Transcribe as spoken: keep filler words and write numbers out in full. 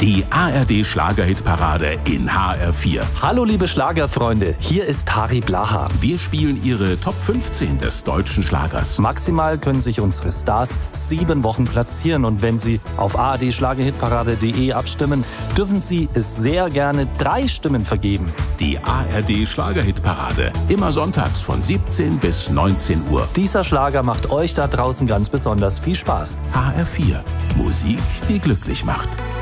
Die A R D Schlagerhitparade in H R vier. Hallo liebe Schlagerfreunde, hier ist Harry Blaha. Wir spielen Ihre Top fünfzehn des deutschen Schlagers. Maximal können sich unsere Stars sieben Wochen platzieren und wenn Sie auf a r d schlagerhitparade punkt de abstimmen, dürfen Sie sehr gerne drei Stimmen vergeben. Die A R D Schlagerhitparade, immer sonntags von siebzehn bis neunzehn Uhr. Dieser Schlager macht euch da draußen ganz besonders viel Spaß. H R vier, Musik, die glücklich macht.